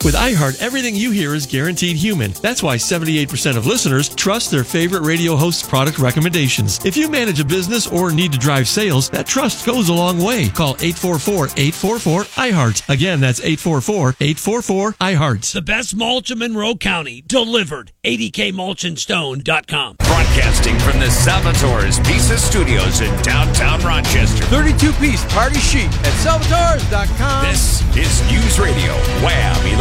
With iHeart, everything you hear is guaranteed human. That's why 78% of listeners trust their favorite radio host's product recommendations. If you manage a business or need to drive sales, that trust goes a long way. Call 844-844-iHeart. Again, that's 844-844-iHeart. The best mulch in Monroe County, delivered. ADKMulchandStone.com. Broadcasting from the Salvatore's Pizza Studios in downtown Rochester. 32-piece party sheet at salvatores.com. This is News Radio Wham!